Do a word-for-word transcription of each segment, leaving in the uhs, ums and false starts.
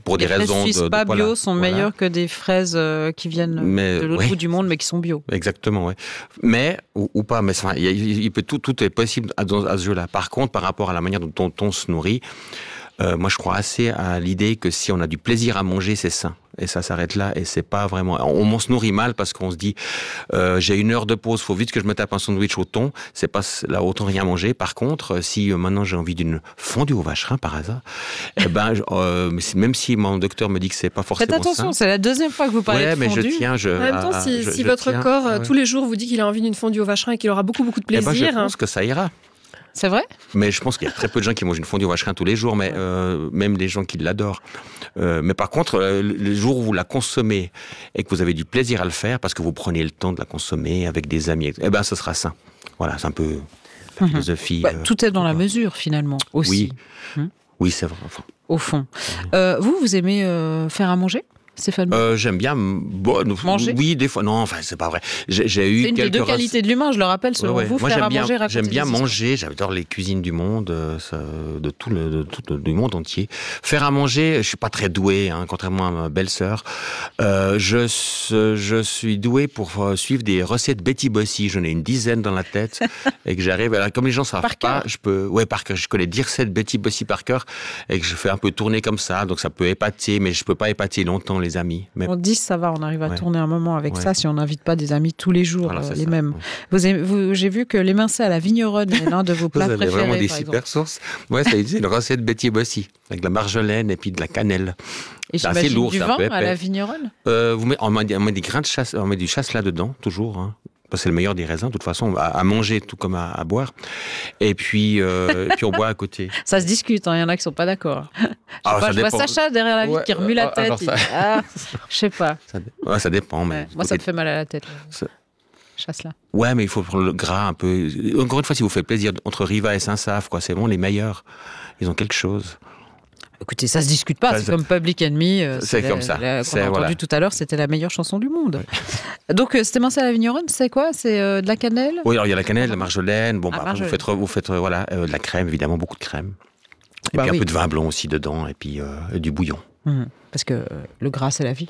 pour des les raisons fraises suisses de, de pas voilà, bio sont voilà. meilleures que des fraises euh, qui viennent mais, de l'autre oui. bout du monde, mais qui sont bio. Exactement, oui. Mais, ou, ou pas, mais enfin, il, il peut, tout, tout est possible à, à ce jeu-là. Par contre, par rapport à la manière dont on, on se nourrit, euh, moi je crois assez à l'idée que si on a du plaisir à manger, c'est sain. Et ça s'arrête là, et c'est pas vraiment... On, on se nourrit mal parce qu'on se dit, euh, j'ai une heure de pause, faut vite que je me tape un sandwich au thon, c'est pas là, autant rien manger. Par contre, si euh, maintenant j'ai envie d'une fondue au vacherin, par hasard, eh ben, euh, même si mon docteur me dit que c'est pas forcément Faites attention, sain, c'est la deuxième fois que vous parlez ouais, de mais fondue. je tiens, je... En même temps, à- si, je- si je votre tiens, corps, euh, ouais. tous les jours, vous dit qu'il a envie d'une fondue au vacherin et qu'il aura beaucoup, beaucoup de Eh ben, plaisir... je pense que ça ira. C'est vrai ? Mais je pense qu'il y a très peu de gens qui mangent une fondue au vacherin tous les jours, mais euh, même des gens qui l'adorent. Euh, mais par contre, euh, les jours où vous la consommez et que vous avez du plaisir à le faire, parce que vous prenez le temps de la consommer avec des amis, eh ben, ce sera sain. Voilà, c'est un peu la philosophie. Bah, euh, tout est dans la quoi. mesure, finalement, aussi. Oui, Hum. oui, c'est vrai. Enfin, Au fond. Euh, vous, vous aimez euh, faire à manger, Stéphane ? euh, j'aime bien bon, Manger. Oui, des fois. Non, enfin, c'est pas vrai. J'ai, j'ai eu C'est une des quelques deux rec- qualités de l'humain, je le rappelle, selon Ouais, ouais. vous, Moi, faire j'aime à bien, manger, raconter j'aime bien des histoires. manger, j'adore les cuisines du monde, euh, ça, de tout le, de tout le- du monde entier. Faire à manger, je suis pas très doué, hein, contrairement à ma belle-sœur. Euh, je, je suis doué pour euh, suivre des recettes Betty Bossy. J'en ai une dizaine dans la tête et que j'arrive. Alors, comme les gens savent Par pas, cœur. je peux, ouais, par cœur. Je connais dix recettes Betty Bossy par cœur et que je fais un peu tourner comme ça, donc ça peut épater, mais je peux pas épater longtemps les amis. Mais On dit ça va, on arrive à Ouais. tourner un moment avec Ouais. ça si on n'invite pas des amis tous les jours, voilà, euh, c'est les ça. mêmes. Vous aimez- vous- j'ai vu que l'émincé à la vigneronne est l'un de vos plats Vous avez préférés, vraiment des par super exemple. sources. Ouais, c'est une recette Betty Bossy avec de la marjolaine et puis de la cannelle. Et C'est assez j'imagine lourd, du c'est un vin peu à la épais. vigneronne. Euh, vous met, on, met, on met des grains de chasse, on met du chasse là dedans, toujours. Hein. C'est le meilleur des raisins, de toute façon, à, à manger tout comme à, à boire. Et puis, euh, et puis on boit à côté. Ça se discute, hein, il y en a qui sont pas d'accord. Je, sais Ah, pas, ça je vois dépend. Sacha derrière la vitre Ouais, qui remue la euh, tête. alors il ça- dit, ah, je sais pas. Ça, dé- ouais, ça dépend. Mais Ouais, moi, ça me fait mal à la tête. Ça- Chasse là. Ouais, mais il faut prendre le gras un peu. Encore une fois, si vous faites plaisir, entre Riva et Saint-Save, quoi, c'est bon, les meilleurs. Ils ont quelque chose. Écoutez, ça se discute pas, Ça, c'est ça- comme Public Enemy. euh, C'est la- comme ça. la- Qu'on C'est- a entendu voilà. tout à l'heure, c'était la meilleure chanson du monde. Donc, euh, c'était émincé à la vigneronne, c'est quoi ? C'est euh, de la cannelle ? Oui, alors il y a la cannelle, la marjolaine. Bon, Ah, bah, marjolaine. vous faites, vous faites, euh, voilà, euh, de la crème, évidemment, beaucoup de crème. Et Bah puis oui. un peu de vin blanc aussi dedans, et puis euh, du bouillon. Hum, Parce que euh, le gras, c'est la vie.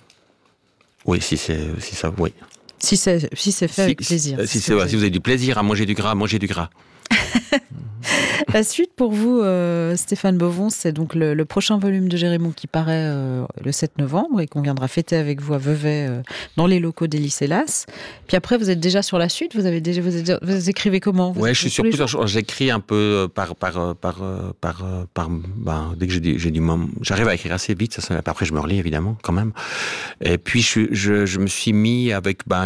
Oui, si c'est, si ça, oui. Si c'est si c'est fait Si- avec si- plaisir. Si, c'est, voilà, si vous avez du plaisir à manger du gras, mangez du gras. La suite pour vous, euh, Stéphane Bovon, c'est donc le, le prochain volume de Jérémon qui paraît euh, le sept novembre et qu'on viendra fêter avec vous à Vevey euh, dans les locaux des lycées Las. Puis après, vous êtes déjà sur la suite. Vous avez déjà, vous, êtes- vous écrivez comment vous Ouais, je suis écrivez sur tous les plusieurs jours choses. J'écris un peu euh, par par euh, par euh, par euh, par. Ben, dès que j'ai du, j'ai du moment, j'arrive à écrire assez vite. Ça, ça, après, je me relis évidemment quand même. Et puis je suis- je, je me suis mis avec ben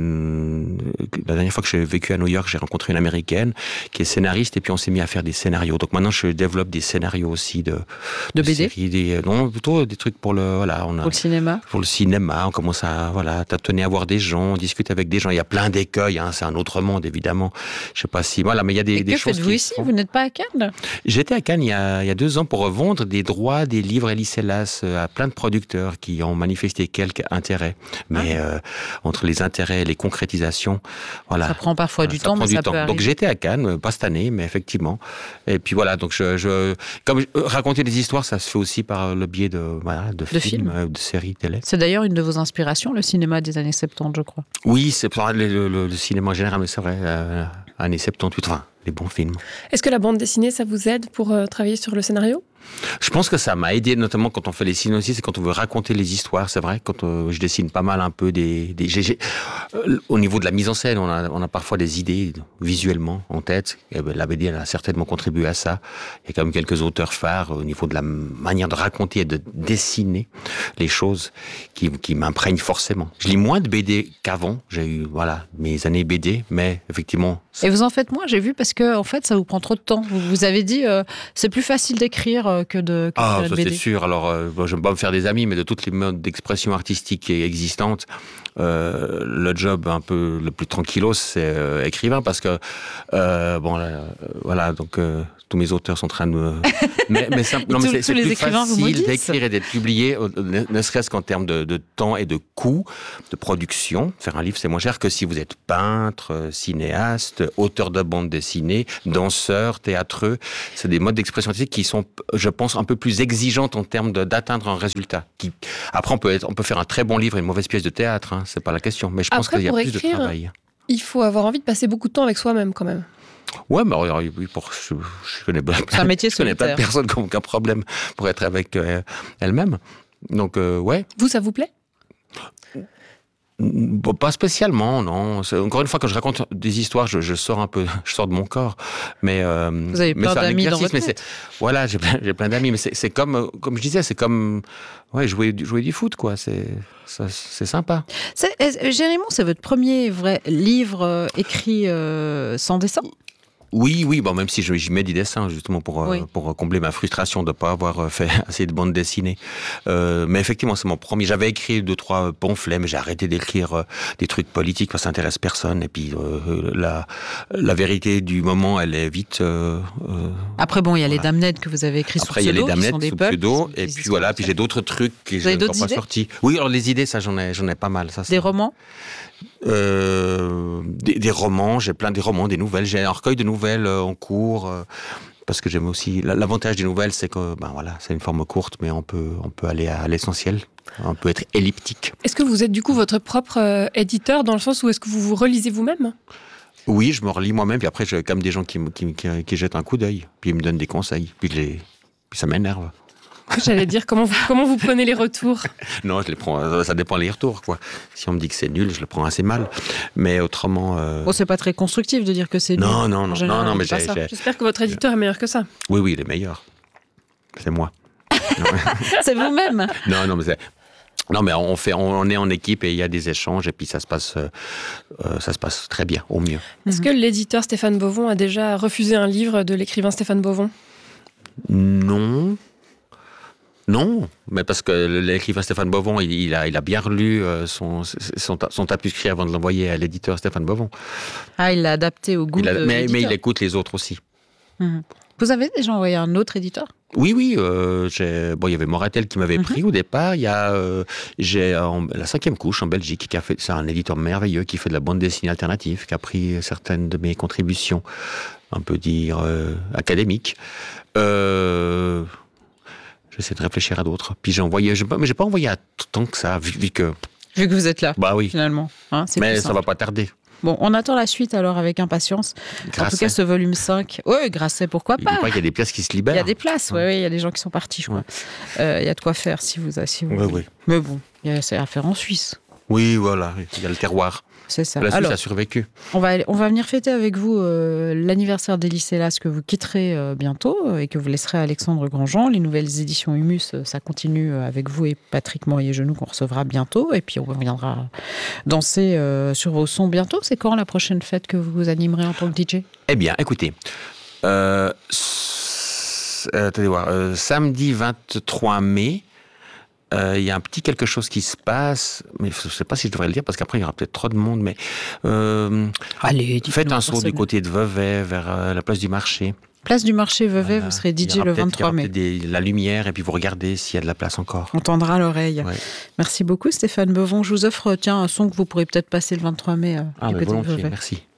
une. La dernière fois que j'ai vécu à New York, j'ai rencontré une américaine qui est scénariste et puis on s'est mis à faire des scénarios. Donc maintenant, je développe des scénarios aussi de De B D séries, des, non, plutôt des trucs pour le voilà. On a, pour le cinéma. pour le cinéma, on commence à voilà, tâtonner à voir des gens, on discute avec des gens. Il y a plein d'écueils, hein, c'est un autre monde évidemment. Je sais pas si voilà, mais il y a des, Et des que choses. faites-vous qui ici font- Vous n'êtes pas à Cannes ? J'étais à Cannes il y, a, il y a deux ans pour vendre des droits des livres Alice Hélas à plein de producteurs qui ont manifesté quelques intérêts. Mais euh, entre les intérêts et les concrétisations, voilà. Ça prend parfois du ça temps, prend mais du ça temps. peut Donc arriver. j'étais à Cannes, pas cette année, mais effectivement. Et puis voilà, donc je, je comme je- raconter des histoires, ça se fait aussi par le biais de voilà, de, films, films. euh, de séries télé. C'est d'ailleurs une de vos inspirations, le cinéma des années soixante-dix, je crois. Oui, c'est pour le, le- le- le cinéma en général, mais c'est vrai, euh, années soixante-dix-huit, enfin, les bons films. Est-ce que la bande dessinée, ça vous aide pour euh, travailler sur le scénario ? Je pense que ça m'a aidé, notamment quand on fait les signes aussi, c'est quand on veut raconter les histoires, c'est vrai, quand euh, je dessine pas mal un peu des... des j'ai- j'ai- euh, au niveau de la mise en scène, on a, on a parfois des idées visuellement en tête, et ben, la B D elle a certainement contribué à ça. Il y a quand même quelques auteurs phares au niveau de la manière de raconter et de dessiner les choses qui, qui m'imprègnent forcément. Je lis moins de B D qu'avant, j'ai eu voilà, mes années B D, mais effectivement... Et vous en faites moins, j'ai vu, parce que en fait, ça vous prend trop de temps. Vous, vous avez dit, euh, c'est plus facile d'écrire euh, que de, que de Ah, faire ça une B c'est D. sûr. Alors, euh, bon, je ne vais pas me faire des amis, mais de toutes les modes d'expression artistique existantes, euh, le job un peu le plus tranquillos, c'est euh, écrivain, parce que euh, bon, là, euh, voilà, donc euh, tous mes auteurs sont en train de me... mais, mais simple- non, mais tous- c'est, tous c'est les plus écrivains vous facile maudissent. d'écrire et d'être publié, euh, ne, ne serait-ce qu'en termes de, de temps et de coût, de production. Faire un livre, c'est moins cher que si vous êtes peintre, euh, cinéaste, auteur de bande dessinée, danseur, théâtreux. C'est des modes d'expression artistique qui sont, je je pense, un peu plus exigeante en termes de, d'atteindre un résultat. Qui, après, on peut, être, on peut faire un très bon livre et une mauvaise pièce de théâtre, hein, c'est pas la question. Mais je pense après, qu'il y a plus écrire, de travail. Il faut avoir envie de passer beaucoup de temps avec soi-même, quand même. Ouais, mais oui, pour, je, je connais, plein, c'est un métier je connais plein de personnes qui n'ont aucun problème pour être avec euh, elles-mêmes. Donc, euh, ouais. Vous, ça vous plaît ? Bon, pas spécialement, non. C'est, encore une fois, quand je raconte des histoires, je, je sors un peu, je sors de mon corps. Mais euh, vous avez plein d'amis dans votre mais tête. C'est, voilà, j'ai plein, j'ai plein d'amis, mais c'est, c'est comme, comme je disais, c'est comme, ouais, jouer, jouer du foot, quoi. C'est, ça, c'est sympa. C'est, Jérémon, c'est votre premier vrai livre euh, écrit euh, sans dessin ? Oui, oui, bon, même si j'y mets du dessin, justement, pour, oui. euh, pour combler ma frustration de ne pas avoir fait assez de bandes dessinées. Euh, mais effectivement, c'est mon premier. J'avais écrit deux, trois pamphlets, mais j'ai arrêté d'écrire euh, des trucs politiques, parce que ça n'intéresse personne. Et puis, euh, la, la vérité du moment, elle est vite... Euh, euh, Après, bon, il y a voilà. les Damned que vous avez écrits sous pseudo. Après, il y a les Damned sous pseudo. Et puis voilà, puis j'ai d'autres trucs qui sont encore pas sortis. Oui, alors les idées, ça, j'en ai, j'en ai pas mal. Ça, des romans Euh, des, des romans, j'ai plein de romans, des nouvelles, j'ai un recueil de nouvelles euh, en cours, euh, parce que j'aime aussi... L'avantage des nouvelles, c'est que ben voilà, c'est une forme courte, mais on peut, on peut aller à l'essentiel, on peut être elliptique. Est-ce que vous êtes du coup votre propre euh, éditeur, dans le sens où est-ce que vous vous relisez vous-même ? Oui, je me relis moi-même, puis après j'ai quand même des gens qui, qui, qui, qui jettent un coup d'œil, puis ils me donnent des conseils, puis, les, puis ça m'énerve. J'allais dire, comment vous, comment vous prenez les retours ? Non, je les prends, ça dépend des retours, quoi. Si on me dit que c'est nul, je le prends assez mal. Mais autrement... Euh... Bon, c'est pas très constructif de dire que c'est non, nul. Non, non, non, non, mais j'ai, j'ai... J'espère que votre éditeur est meilleur que ça. Oui, oui, il est meilleur. C'est moi. C'est vous-même. Non, non, mais c'est... Non, mais on, fait, on est en équipe et il y a des échanges et puis ça se passe, euh, ça se passe très bien, au mieux. Est-ce que l'éditeur Stéphane Bovon a déjà refusé un livre de l'écrivain Stéphane Bovon ? Non... Non, mais parce que l'écrivain Stéphane Bovon, il, il, a, il a bien relu son, son, son tapuscrit avant de l'envoyer à l'éditeur Stéphane Bovon. Ah, il l'a adapté au goût il a, de mais, l'éditeur. Mais il écoute les autres aussi. Mmh. Vous avez déjà envoyé un autre éditeur ? Oui, oui. Euh, j'ai, bon, il y avait Moratel qui m'avait mmh. pris au départ. Il y a euh, j'ai en, la cinquième couche en Belgique, qui a fait, c'est un éditeur merveilleux qui fait de la bande dessinée alternative, qui a pris certaines de mes contributions, on peut dire euh, académiques. Euh, J'essaie de réfléchir à d'autres. Puis j'ai envoyé, j'ai pas, mais j'ai pas envoyé à tant que ça, vu, vu que... Vu que vous êtes là, bah oui. finalement. Hein, c'est mais ça va pas tarder. Bon, on attend la suite alors avec impatience. Grasset. En tout cas, ce volume cinq. Oui, Grasset, pourquoi pas. Il y a des places qui se libèrent. Il y a des places, oui, ouais. Il y a des gens qui sont partis, je crois. Il ouais. euh, y a de quoi faire si vous... Si vous oui, oui. Mais bon, il y a c'est à faire en Suisse. Oui, voilà, il y a le terroir. C'est ça. La Suisse alors, a survécu. On va, on va venir fêter avec vous euh, l'anniversaire des Lycélas que vous quitterez euh, bientôt euh, et que vous laisserez à Alexandre Grandjean. Les nouvelles éditions Humus, euh, ça continue avec vous et Patrick Moyer-Genoux qu'on recevra bientôt. Et puis on reviendra danser euh, sur vos sons bientôt. C'est quand la prochaine fête que vous animerez en tant que D J ? Eh bien, écoutez, euh, euh, attendez voir, euh, samedi vingt-trois mai, il euh, y a un petit quelque chose qui se passe, mais je ne sais pas si je devrais le dire, parce qu'après, il y aura peut-être trop de monde, mais euh, Allez, faites un saut du côté de Vevey, vers euh, la place du marché. Place du marché Vevey, voilà. Vous serez D J le vingt-trois mai. Il y aura peut-être des, la lumière, et puis vous regardez s'il y a de la place encore. On tendra l'oreille. Ouais. Merci beaucoup, Stéphane Bovon. Je vous offre tiens, un son que vous pourrez peut-être passer le vingt-trois mai. Euh, ah, du mais côté volontiers, de Vevey. Merci.